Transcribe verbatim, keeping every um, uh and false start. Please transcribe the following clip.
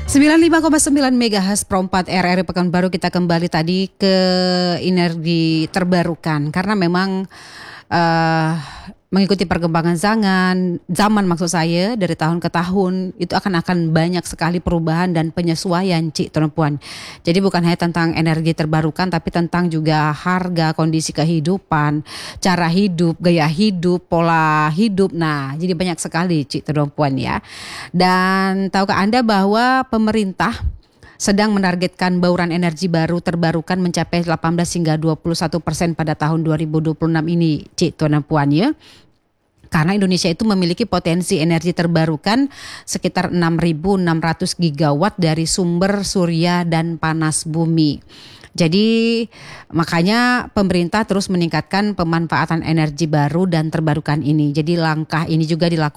sembilan puluh lima koma sembilan megahertz Pro empat R R I Pekanbaru, kita kembali tadi ke energi terbarukan karena memang uh, mengikuti perkembangan zaman, zaman maksud saya dari tahun ke tahun itu akan akan banyak sekali perubahan dan penyesuaian, Cik Tuan Puan. Jadi bukan hanya tentang energi terbarukan tapi tentang juga harga, kondisi kehidupan, cara hidup, gaya hidup, pola hidup. Nah, jadi banyak sekali, Cik Tuan Puan ya. Dan tahukah Anda bahwa pemerintah sedang menargetkan bauran energi baru terbarukan mencapai delapan belas hingga dua puluh satu persen pada tahun dua ribu dua puluh enam ini, Cik Tuan dan Puan ya. Karena Indonesia itu memiliki potensi energi terbarukan sekitar enam ribu enam ratus gigawatt dari sumber surya dan panas bumi. Jadi makanya pemerintah terus meningkatkan pemanfaatan energi baru dan terbarukan ini. Jadi langkah ini juga dilakukan